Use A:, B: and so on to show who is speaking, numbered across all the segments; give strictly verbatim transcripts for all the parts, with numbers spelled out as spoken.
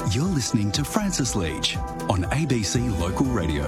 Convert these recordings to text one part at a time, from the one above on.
A: You're listening to Francis Leach on A B C Local Radio.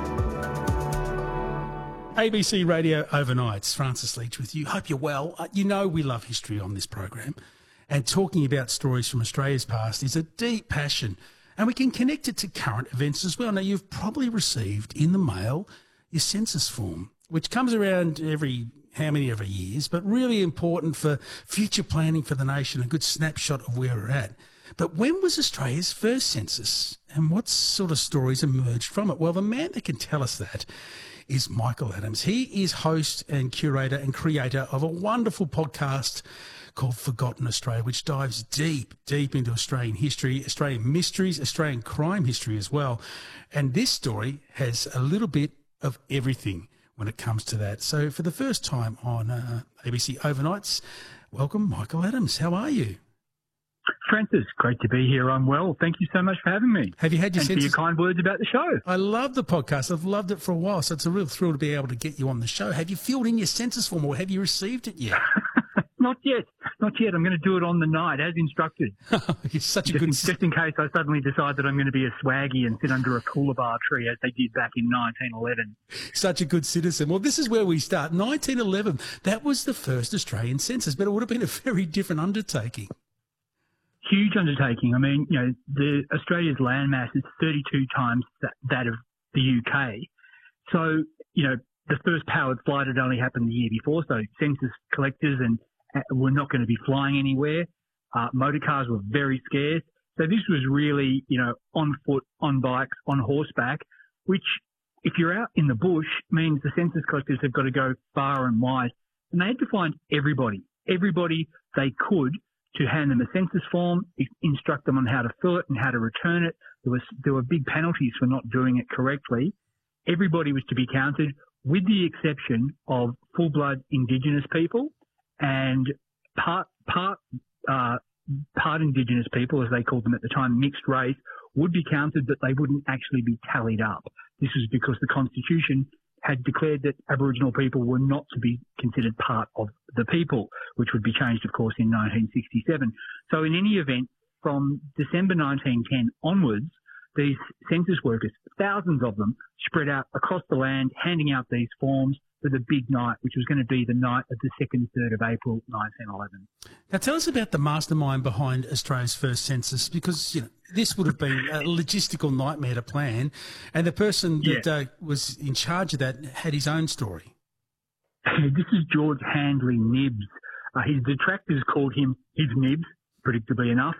B: A B C Radio Overnights, Francis Leach with you. Hope you're well. Uh, you know we love history on this program, and talking about stories from Australia's past is a deep passion, and we can connect it to current events as well. Now, you've probably received in the mail your census form, which comes around every how many ever years, but really important for future planning for the nation, a good snapshot of where we're at. But when was Australia's first census, and what sort of stories emerged from it? Well, the man that can tell us that is Michael Adams. He is host and curator and creator of a wonderful podcast called Forgotten Australia, which dives deep, deep into Australian history, Australian mysteries, Australian crime history as well. And this story has a little bit of everything when it comes to that. So for the first time on uh, A B C Overnights, welcome Michael Adams. How are you?
C: Francis, great to be here. I'm well. Thank you so much for having me.
B: Have you had your
C: and
B: census?
C: for your kind words about the show.
B: I love the podcast. I've loved it for a while, so it's a real thrill to be able to get you on the show. Have you filled in your census form, or have you received it yet?
C: Not yet. Not yet. I'm going to do it on the night, as instructed.
B: You're such a
C: just,
B: good...
C: in, just in case I suddenly decide that I'm going to be a swaggy and sit under a coolabah tree, as they did back in nineteen eleven.
B: Such a good citizen. Well, this is where we start. nineteen eleven, that was the first Australian census, but it would have been a very different undertaking.
C: Huge undertaking. I mean, you know, the Australia's landmass is thirty-two times that, that of the U K. So, you know, the first powered flight had only happened the year before, so census collectors and uh, were not going to be flying anywhere. Uh, motor cars were very scarce. So this was really, you know, on foot, on bikes, on horseback, which, if you're out in the bush, means the census collectors have got to go far and wide. And they had to find everybody, everybody they could, to hand them a census form, instruct them on how to fill it and how to return it. There was there were big penalties for not doing it correctly. Everybody was to be counted, with the exception of full-blood Indigenous people and part part uh, part Indigenous people, as they called them at the time, mixed race, would be counted, but they wouldn't actually be tallied up. This was because the Constitution had declared that Aboriginal people were not to be considered part of the people, which would be changed, of course, in nineteen sixty-seven. So in any event, from December nineteen ten onwards, these census workers, thousands of them, spread out across the land, handing out these forms for the big night, which was going to be the night of the second, third of April, nineteen eleven.
B: Now, tell us about the mastermind behind Australia's first census, because, you know, this would have been a logistical nightmare to plan, and the person that yeah. uh, was in charge of that had his own story.
C: This is George Handley Nibbs. Uh, his detractors called him his Nibbs, predictably enough.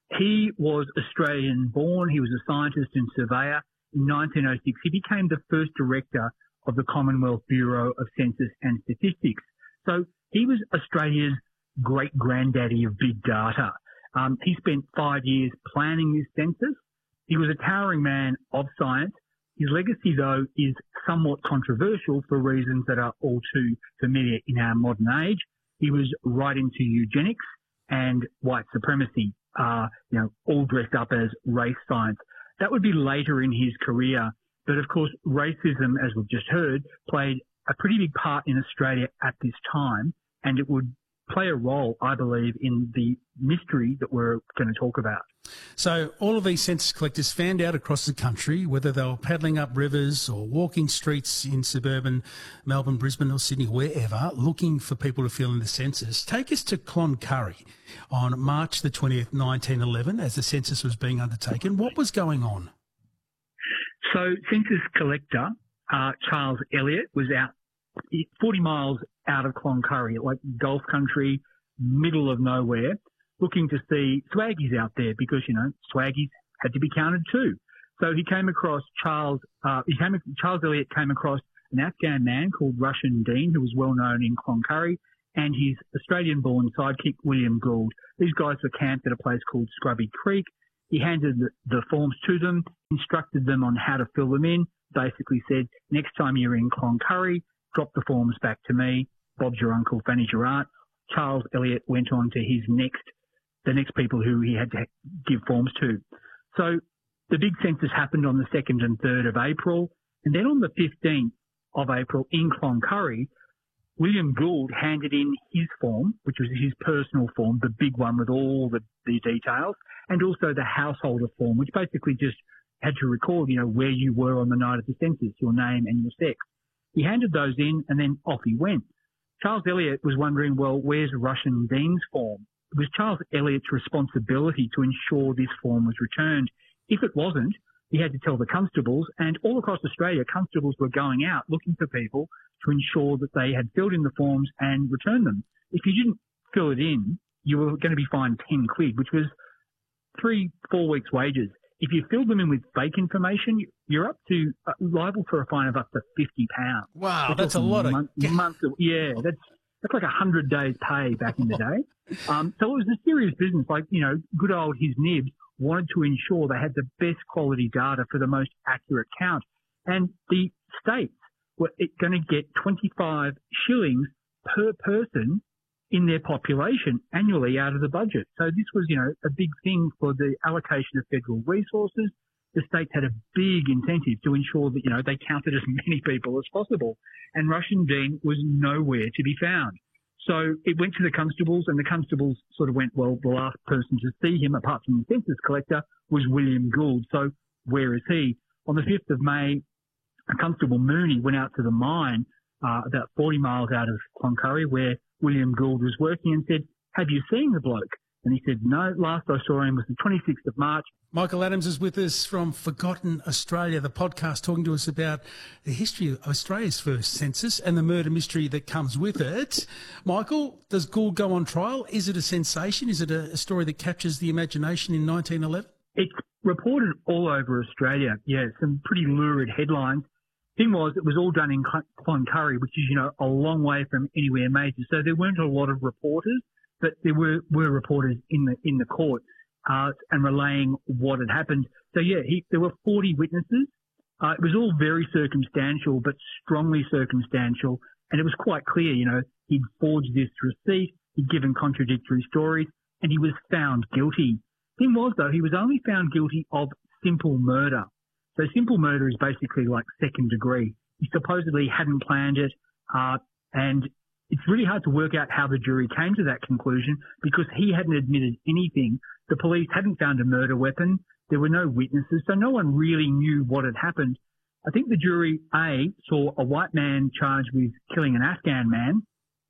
C: He was Australian-born. He was a scientist and surveyor. In nineteen oh six, he became the first director of the Commonwealth Bureau of Census and Statistics. So he was Australia's great-granddaddy of big data. Um, he spent five years planning this census. He was a towering man of science. His legacy, though, is somewhat controversial for reasons that are all too familiar in our modern age. He was right into eugenics and white supremacy, uh, you know, all dressed up as race science. That would be later in his career. But, of course, racism, as we've just heard, played a pretty big part in Australia at this time, and it would play a role, I believe, in the mystery that we're going to talk about.
B: So all of these census collectors fanned out across the country, whether they were paddling up rivers or walking streets in suburban Melbourne, Brisbane or Sydney, wherever, looking for people to fill in the census. Take us to Cloncurry on March the twentieth, nineteen eleven, as the census was being undertaken. What was going on?
C: So census collector uh, Charles Elliott was out forty miles out of Cloncurry, like Gulf country, middle of nowhere, looking to see swaggies out there because, you know, swaggies had to be counted too. So he came across Charles, uh, he came, Charles Elliott came across an Afghan man called Russian Dean, who was well known in Cloncurry, and his Australian-born sidekick, William Gould. These guys were camped at a place called Scrubby Creek. He handed the, the forms to them, instructed them on how to fill them in, basically said, next time you're in Cloncurry, drop the forms back to me. Bob's your uncle, Fanny's your aunt. Charles Elliott went on to his next, the next people who he had to give forms to. So the big census happened on the second and third of April. And then on the fifteenth of April in Cloncurry, William Gould handed in his form, which was his personal form, the big one with all the, the details, and also the householder form, which basically just had to record, you know, where you were on the night of the census, your name and your sex. He handed those in and then off he went. Charles Elliott was wondering, well, where's Russian Dean's form? It was Charles Elliott's responsibility to ensure this form was returned. If it wasn't, he had to tell the constables, and all across Australia, constables were going out looking for people to ensure that they had filled in the forms and returned them. If you didn't fill it in, you were going to be fined ten quid, which was three, four weeks' wages. If you filled them in with fake information, you're up to uh, liable for a fine of up to fifty pounds.
B: Wow,
C: We're
B: that's a lot of...
C: month, months of, yeah, that's that's like one hundred days' pay back in the day. Um, so it was a serious business. Like, you know, good old his nibs wanted to ensure they had the best quality data for the most accurate count. And the states were going to get twenty-five shillings per person in their population annually out of the budget. So this was, you know, a big thing for the allocation of federal resources. The states had a big incentive to ensure that, you know, they counted as many people as possible. And Russian Dean was nowhere to be found. So it went to the constables, and the constables sort of went, well, the last person to see him, apart from the census collector, was William Gould. So where is he? On the fifth of May, Constable Mooney went out to the mine uh, about forty miles out of Cloncurry, where William Gould was working, and said, have you seen the bloke? And he said, no, last I saw him was the twenty-sixth of March.
B: Michael Adams is with us from Forgotten Australia, the podcast, talking to us about the history of Australia's first census and the murder mystery that comes with it. Michael, does Gould go on trial? Is it a sensation? Is it a, a story that captures the imagination in nineteen eleven?
C: It's reported all over Australia. Yeah, some pretty lurid headlines. Thing was, it was all done in Cloncurry, which is, you know, a long way from anywhere major. So there weren't a lot of reporters, but there were, were reporters in the in the court uh, and relaying what had happened. So yeah, he, there were forty witnesses. Uh, it was all very circumstantial, but strongly circumstantial, and it was quite clear. You know, he'd forged this receipt, he'd given contradictory stories, and he was found guilty. Thing was, though, he was only found guilty of simple murder. So simple murder is basically like second degree. He supposedly hadn't planned it, uh, and it's really hard to work out how the jury came to that conclusion because he hadn't admitted anything. The police hadn't found a murder weapon. There were no witnesses, so no one really knew what had happened. I think the jury, A, saw a white man charged with killing an Afghan man.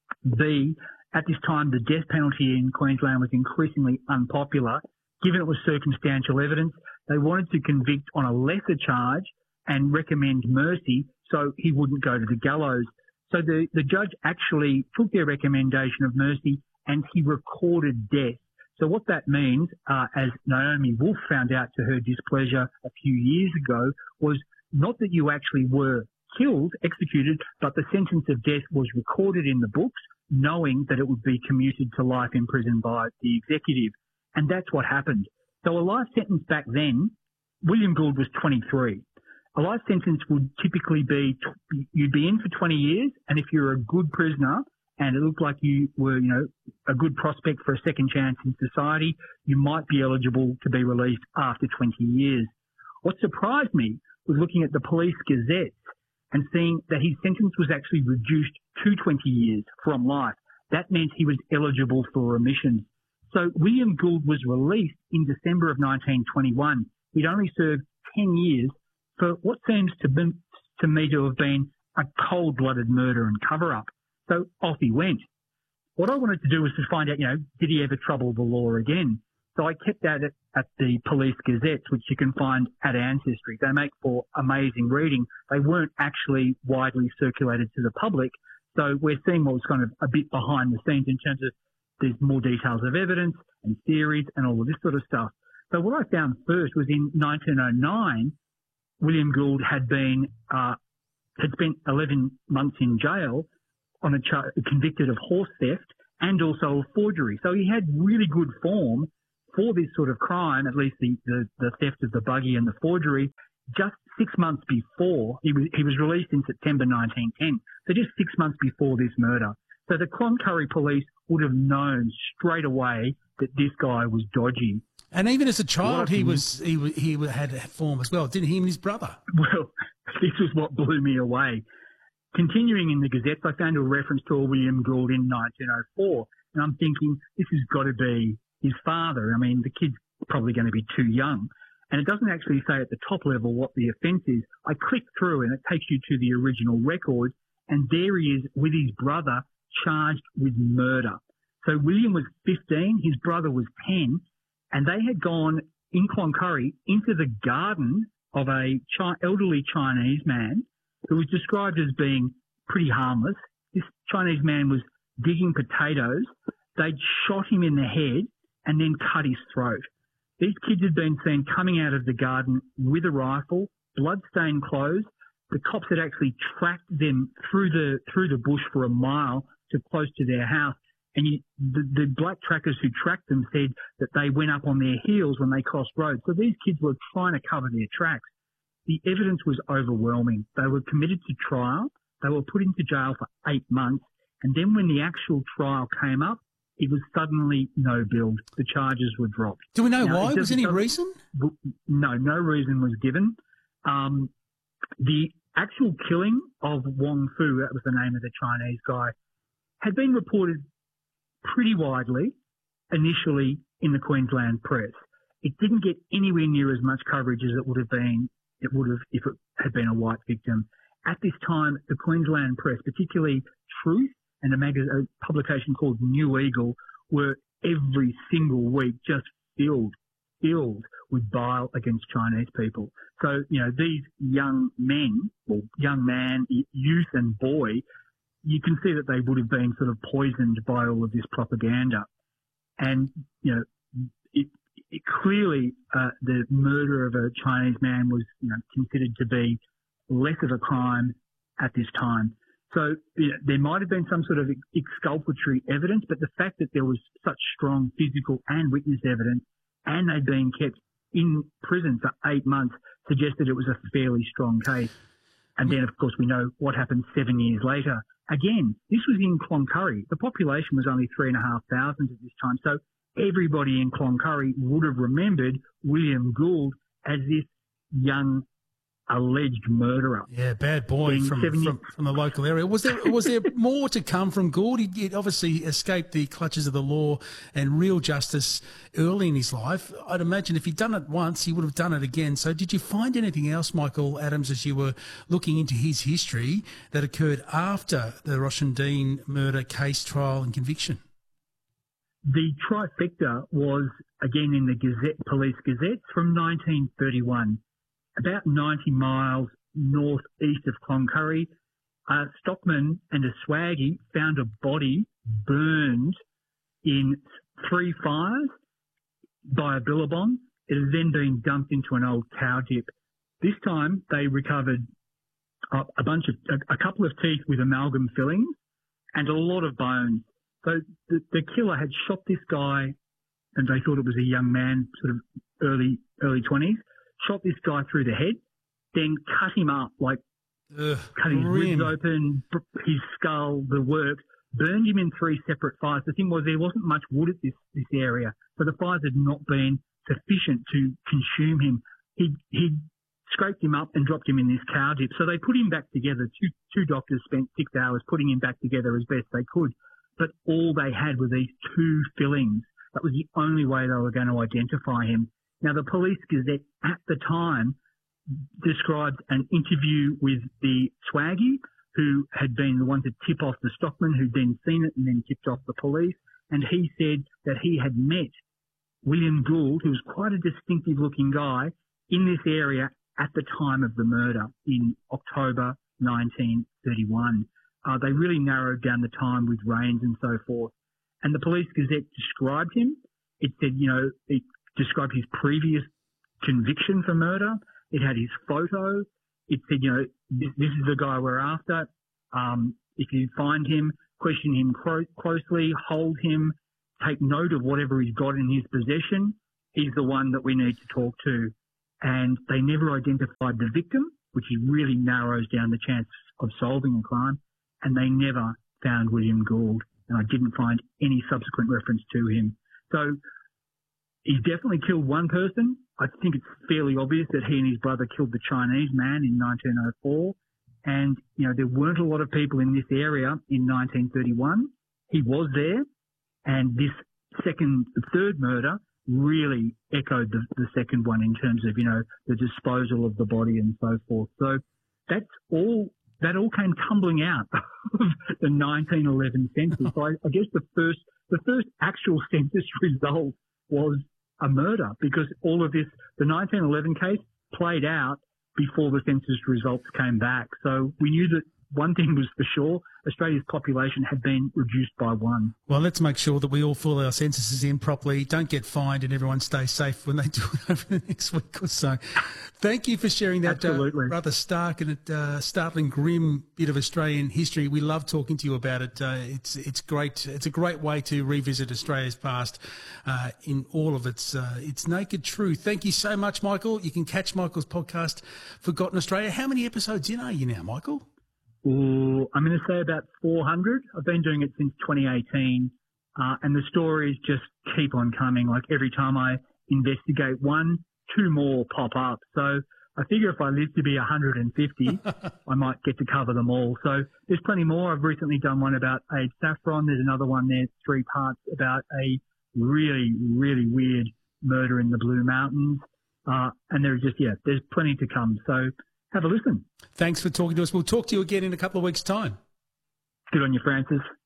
C: B, at this time, the death penalty in Queensland was increasingly unpopular. Given it was circumstantial evidence, they wanted to convict on a lesser charge and recommend mercy so he wouldn't go to the gallows. So the, the judge actually took their recommendation of mercy and he recorded death. So what that means, uh, as Naomi Wolf found out to her displeasure a few years ago, was not that you actually were killed, executed, but the sentence of death was recorded in the books, knowing that it would be commuted to life in prison by the executive. And that's what happened. So a life sentence back then, William Gould was twenty-three. A life sentence would typically be, you'd be in for twenty years, and if you're a good prisoner and it looked like you were, you know, a good prospect for a second chance in society, you might be eligible to be released after twenty years. What surprised me was looking at the police gazettes and seeing that his sentence was actually reduced to twenty years from life. That meant he was eligible for remission. So William Gould was released in December of nineteen twenty-one. He'd only served ten years for what seems to, be, to me to have been a cold-blooded murder and cover-up. So off he went. What I wanted to do was to find out, you know, did he ever trouble the law again? So I kept that at, at the police gazettes, which you can find at Ancestry. They make for amazing reading. They weren't actually widely circulated to the public. So we're seeing what was kind of a bit behind the scenes in terms of there's more details of evidence and theories and all of this sort of stuff. So what I found first was in nineteen oh nine, William Gould had been, uh, had spent eleven months in jail on a char- convicted of horse theft and also forgery. So he had really good form for this sort of crime, at least the, the, the theft of the buggy and the forgery, just six months before he was, he was released in September nineteen ten. So just six months before this murder. So the Cloncurry police would have known straight away that this guy was dodgy.
B: And even as a child, he was he he had form as well, didn't he? And his brother.
C: Well, this was what blew me away. continuing in the Gazettes, I found a reference to a William Gould in nineteen oh four. And I'm thinking, this has got to be his father. I mean, the kid's probably going to be too young. And it doesn't actually say at the top level what the offence is. I click through and it takes you to the original record, and there he is with his brother charged with murder. So William was fifteen, his brother was ten, and they had gone in Cloncurry into the garden of a chi- elderly Chinese man who was described as being pretty harmless. This Chinese man was digging potatoes. They'd shot him in the head and then cut his throat. These kids had been seen coming out of the garden with a rifle, blood-stained clothes. The cops had actually tracked them through the through the bush for a mile to close to their house. And you, the, the black trackers who tracked them said that they went up on their heels when they crossed roads. So these kids were trying to cover their tracks. The evidence was overwhelming. They were committed to trial. They were put into jail for eight months. And then when the actual trial came up, it was suddenly no billed. The charges were dropped.
B: Do we know
C: now,
B: why? Was there any reason?
C: No, no reason was given. Um, the actual killing of Wong Fu, that was the name of the Chinese guy, had been reported pretty widely initially in the Queensland press. It didn't get anywhere near as much coverage as it would have been, it would have if it had been a white victim. At this time, the Queensland press, particularly Truth and a, mag- a publication called New Eagle, were every single week just filled, filled with bile against Chinese people. So, you know, these young men, or young man, youth and boy, you can see that they would have been sort of poisoned by all of this propaganda. And, you know, it, it clearly uh, the murder of a Chinese man was, you know, considered to be less of a crime at this time. So you know, there might have been some sort of exculpatory evidence, but the fact that there was such strong physical and witness evidence and they'd been kept in prison for eight months suggested it was a fairly strong case. And then, of course, we know what happened seven years later. Again, this was in Cloncurry. The population was only three and a half thousand at this time. So everybody in Cloncurry would have remembered William Gould as this young alleged murderer.
B: Yeah, bad boy from, from from the local area. Was there was there more to come from Gould? He, he obviously escaped the clutches of the law and real justice early in his life. I'd imagine if he'd done it once, he would have done it again. So did you find anything else, Michael Adams, as you were looking into his history that occurred after the Roshan Dean murder case, trial and conviction?
C: The trifecta was, again, in the Gazette, Police Gazette from nineteen thirty-one. About ninety miles northeast of Cloncurry, a stockman and a swaggy found a body burned in three fires by a billabong. It had then been dumped into an old cow dip. This time they recovered a, a bunch of, a, a couple of teeth with amalgam fillings and a lot of bones. So the, the killer had shot this guy, and they thought it was a young man, sort of early early twenties. Shot this guy through the head, then cut him up, like Ugh, cut his grim. ribs open, his skull, the works, burned him in three separate fires. The thing was there wasn't much wood at this, this area, so the fires had not been sufficient to consume him. He he scraped him up and dropped him in this cow dip. So they put him back together. Two, two doctors spent six hours putting him back together as best they could, but all they had were these two fillings. That was the only way they were going to identify him. Now, the Police Gazette at the time described an interview with the swaggy, who had been the one to tip off the stockman, who'd then seen it and then tipped off the police. And he said that he had met William Gould, who was quite a distinctive-looking guy, in this area at the time of the murder in October nineteen thirty-one. Uh, they really narrowed down the time with rains and so forth. And the Police Gazette described him. It said, you know, it described his previous conviction for murder. It had his photo. It said, you know, this, this is the guy we're after. Um, if you find him, question him cro- closely, hold him, take note of whatever he's got in his possession. He's the one that we need to talk to. And they never identified the victim, which really narrows down the chance of solving a crime. And they never found William Gould. And I didn't find any subsequent reference to him. So he definitely killed one person. I think it's fairly obvious that he and his brother killed the Chinese man in nineteen oh four. And, you know, there weren't a lot of people in this area in nineteen thirty-one. He was there. And this second, the third murder really echoed the, the second one in terms of, you know, the disposal of the body and so forth. So that's all, that all came tumbling out of the nineteen eleven census. So I, I guess the first, the first actual census result was a murder, because all of this, the nineteen eleven case played out before the census results came back. So we knew that one thing was for sure, Australia's population had been reduced by one.
B: Well, let's make sure that we all fill our censuses in properly, don't get fined, and everyone stays safe when they do it over the next week or so. Thank you for sharing that uh, rather stark and uh, startling, grim bit of Australian history. We love talking to you about it. Uh, it's it's great. It's a great way to revisit Australia's past uh, in all of its uh, its naked truth. Thank you so much, Michael. You can catch Michael's podcast, Forgotten Australia. How many episodes in are you now, Michael?
C: Ooh, I'm going to say about four hundred. I've been doing it since twenty eighteen, uh, and the stories just keep on coming. Like every time I investigate one, two more pop up. So I figure if I live to be one hundred fifty, I might get to cover them all. So there's plenty more. I've recently done one about Abe Saffron. There's another one there, three parts, about a really, really weird murder in the Blue Mountains. Uh, and there's just, yeah, there's plenty to come. So have a listen.
B: Thanks for talking to us. We'll talk to you again in a couple of weeks' time.
C: Good on you, Francis.